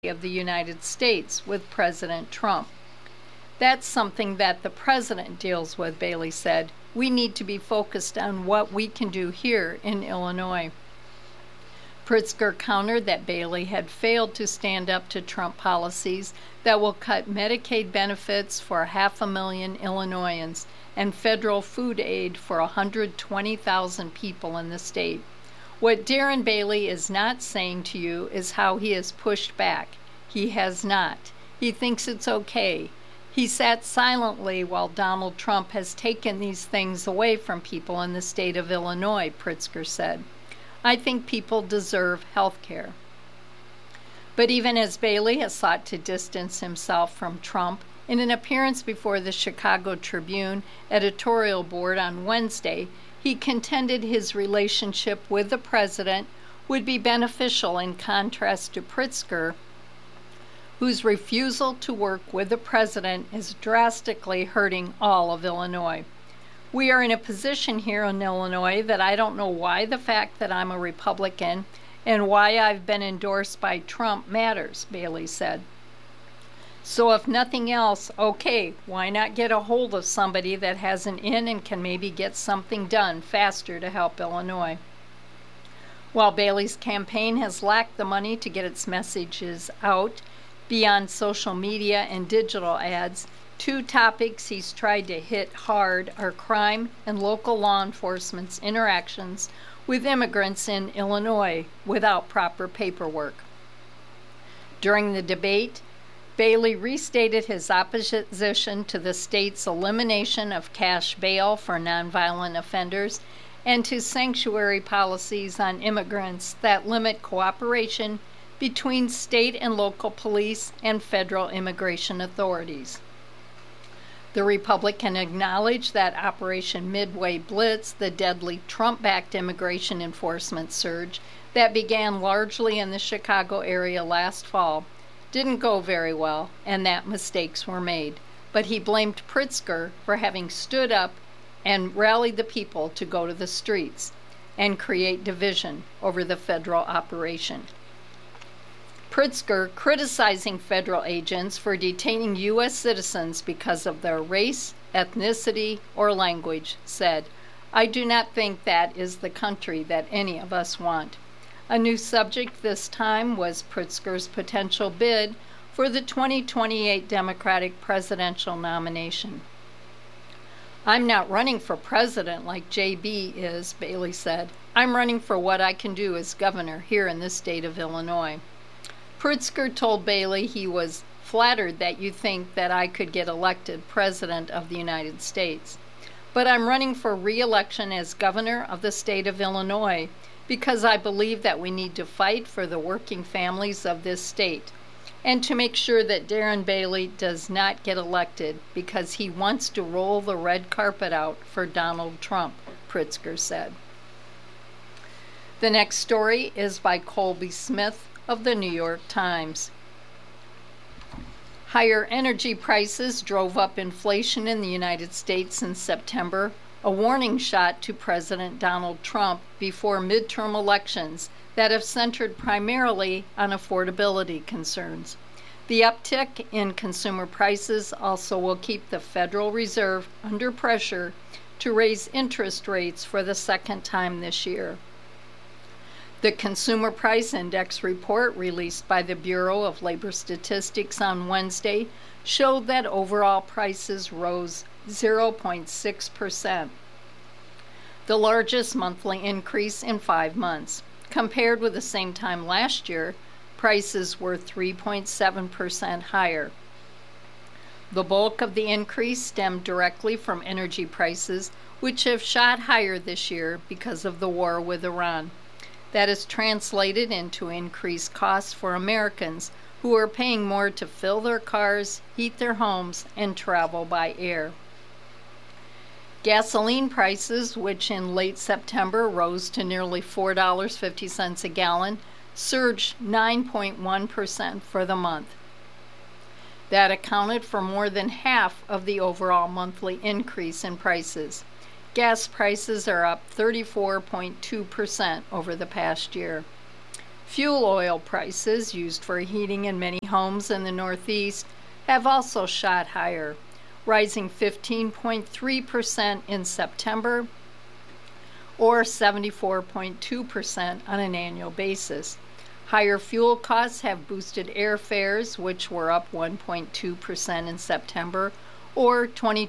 of the United States with President Trump. That's something that the president deals with, Bailey said. We need to be focused on what we can do here in Illinois. Pritzker countered that Bailey had failed to stand up to Trump policies that will cut Medicaid benefits for 500,000 Illinoisans and federal food aid for 120,000 people in the state. What Darren Bailey is not saying to you is how he has pushed back. He has not. He thinks it's okay. He sat silently while Donald Trump has taken these things away from people in the state of Illinois, Pritzker said. I think people deserve health care. But even as Bailey has sought to distance himself from Trump, in an appearance before the Chicago Tribune editorial board on Wednesday, he contended his relationship with the president would be beneficial in contrast to Pritzker, whose refusal to work with the president is drastically hurting all of Illinois. We are in a position here in Illinois that I don't know why the fact that I'm a Republican and why I've been endorsed by Trump matters, Bailey said. So if nothing else, okay, why not get a hold of somebody that has an in and can maybe get something done faster to help Illinois? While Bailey's campaign has lacked the money to get its messages out beyond social media and digital ads, two topics he's tried to hit hard are crime and local law enforcement's interactions with immigrants in Illinois without proper paperwork. During the debate, Bailey restated his opposition to the state's elimination of cash bail for nonviolent offenders and to sanctuary policies on immigrants that limit cooperation between state and local police and federal immigration authorities. The Republican acknowledged that Operation Midway Blitz, the deadly Trump-backed immigration enforcement surge that began largely in the Chicago area last fall, didn't go very well and that mistakes were made. But he blamed Pritzker for having stood up and rallied the people to go to the streets and create division over the federal operation. Pritzker, criticizing federal agents for detaining U.S. citizens because of their race, ethnicity, or language, said, I do not think that is the country that any of us want. A new subject this time was Pritzker's potential bid for the 2028 Democratic presidential nomination. I'm not running for president like JB is, Bailey said. I'm running for what I can do as governor here in the state of Illinois. Pritzker told Bailey he was flattered that you think that I could get elected president of the United States. But I'm running for re-election as governor of the state of Illinois because I believe that we need to fight for the working families of this state and to make sure that Darren Bailey does not get elected because he wants to roll the red carpet out for Donald Trump, Pritzker said. The next story is by Colby Smith of the New York Times. Higher energy prices drove up inflation in the United States in September, a warning shot to President Donald Trump before midterm elections that have centered primarily on affordability concerns. The uptick in consumer prices also will keep the Federal Reserve under pressure to raise interest rates for the second time this year. The Consumer Price Index report released by the Bureau of Labor Statistics on Wednesday showed that overall prices rose 0.6%, the largest monthly increase in 5 months. Compared with the same time last year, prices were 3.7% higher. The bulk of the increase stemmed directly from energy prices, which have shot higher this year because of the war with Iran. That is translated into increased costs for Americans who are paying more to fill their cars, heat their homes, and travel by air. Gasoline prices, which in late September rose to nearly $4.50 a gallon, surged 9.1% for the month. That accounted for more than half of the overall monthly increase in prices. Gas prices are up 34.2% over the past year. Fuel oil prices used for heating in many homes in the Northeast have also shot higher, rising 15.3% in September or 74.2% on an annual basis. Higher fuel costs have boosted airfares, which were up 1.2% in September or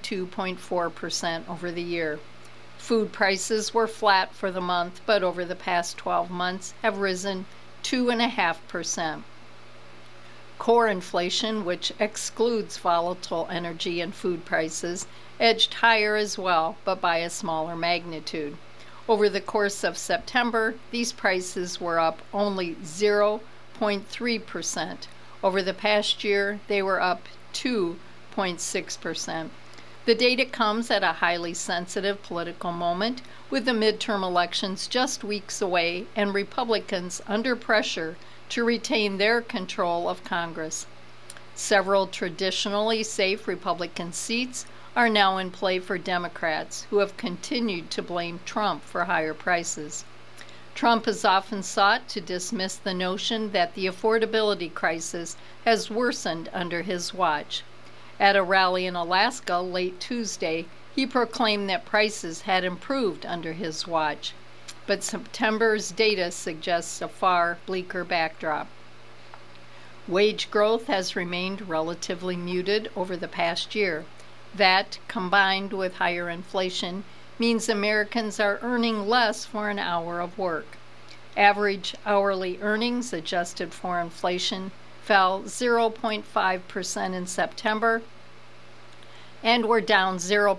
22.4% over the year. Food prices were flat for the month, but over the past 12 months have risen 2.5%. Core inflation, which excludes volatile energy and food prices, edged higher as well, but by a smaller magnitude. Over the course of September, these prices were up only 0.3%. Over the past year, they were up 2.6%. The data comes at a highly sensitive political moment, with the midterm elections just weeks away and Republicans under pressure to retain their control of Congress. Several traditionally safe Republican seats are now in play for Democrats, who have continued to blame Trump for higher prices. Trump has often sought to dismiss the notion that the affordability crisis has worsened under his watch. At a rally in Alaska late Tuesday, he proclaimed that prices had improved under his watch, but September's data suggests a far bleaker backdrop. Wage growth has remained relatively muted over the past year. That, combined with higher inflation, means Americans are earning less for an hour of work. Average hourly earnings adjusted for inflation fell 0.5% in September and were down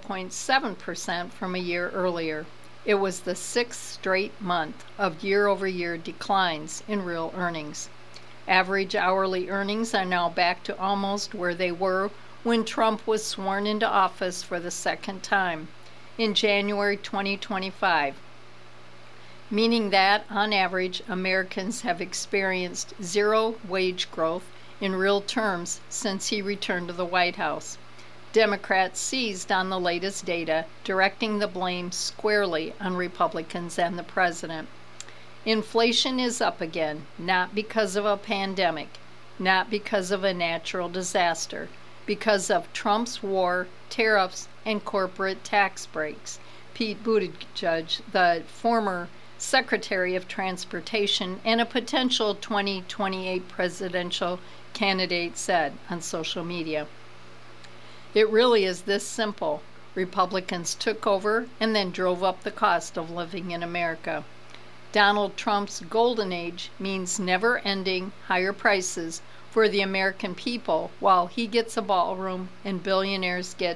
0.7% from a year earlier. It was the sixth straight month of year-over-year declines in real earnings. Average hourly earnings are now back to almost where they were when Trump was sworn into office for the second time in January 2025, meaning that, on average, Americans have experienced zero wage growth in real terms since he returned to the White House. Democrats seized on the latest data, directing the blame squarely on Republicans and the president. Inflation is up again, not because of a pandemic, not because of a natural disaster, because of Trump's war, tariffs, and corporate tax breaks. Pete Buttigieg, the former Secretary of Transportation and a potential 2028 presidential candidate, said on social media. It really is this simple. Republicans took over and then drove up the cost of living in America. Donald Trump's golden age means never-ending higher prices for the American people while he gets a ballroom and billionaires get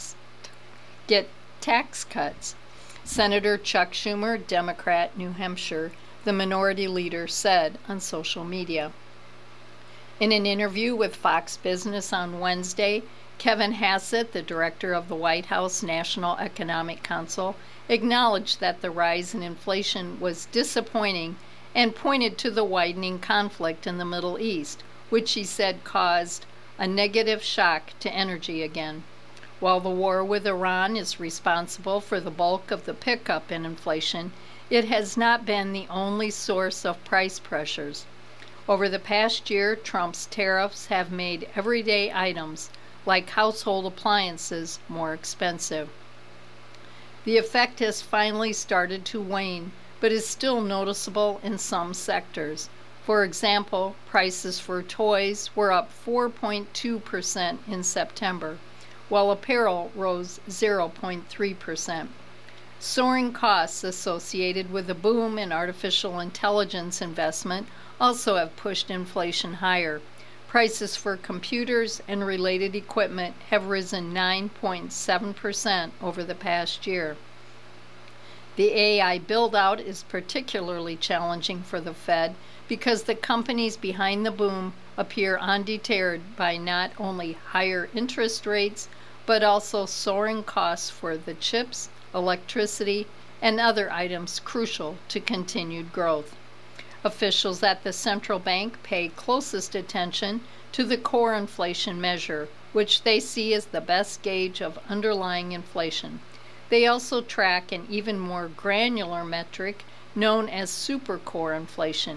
tax cuts. Senator Chuck Schumer, Democrat, New Hampshire, the minority leader, said on social media. In an interview with Fox Business on Wednesday, Kevin Hassett, the director of the White House National Economic Council, acknowledged that the rise in inflation was disappointing and pointed to the widening conflict in the Middle East, which he said caused a negative shock to energy again. While the war with Iran is responsible for the bulk of the pickup in inflation, it has not been the only source of price pressures. Over the past year, Trump's tariffs have made everyday items like household appliances more expensive. The effect has finally started to wane, but is still noticeable in some sectors. For example, prices for toys were up 4.2% in September, while apparel rose 0.3%. Soaring costs associated with the boom in artificial intelligence investment also have pushed inflation higher. Prices for computers and related equipment have risen 9.7% over the past year. The AI build-out is particularly challenging for the Fed because the companies behind the boom appear undeterred by not only higher interest rates, but also soaring costs for the chips, electricity, and other items crucial to continued growth. Officials at the central bank pay closest attention to the core inflation measure, which they see as the best gauge of underlying inflation. They also track an even more granular metric known as supercore inflation.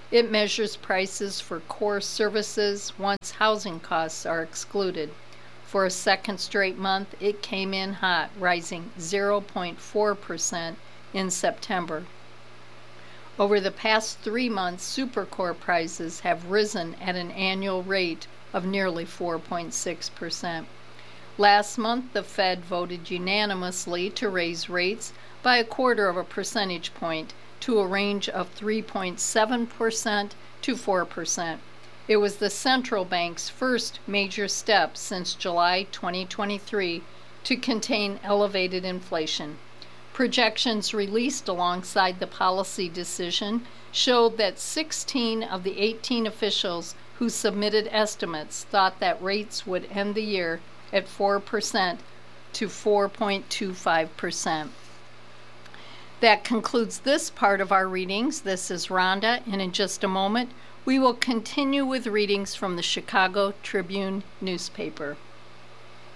It measures prices for core services once housing costs are excluded. For a second straight month, it came in hot, rising 0.4% in September. Over the past 3 months, supercore prices have risen at an annual rate of nearly 4.6%. Last month, the Fed voted unanimously to raise rates by 1/4 of a percentage point to a range of 3.7% to 4%. It was the central bank's first major step since July 2023 to contain elevated inflation. Projections released alongside the policy decision showed that 16 of the 18 officials who submitted estimates thought that rates would end the year at 4% to 4.25%. That concludes this part of our readings. This is Rhonda, and in just a moment, we will continue with readings from the Chicago Tribune newspaper.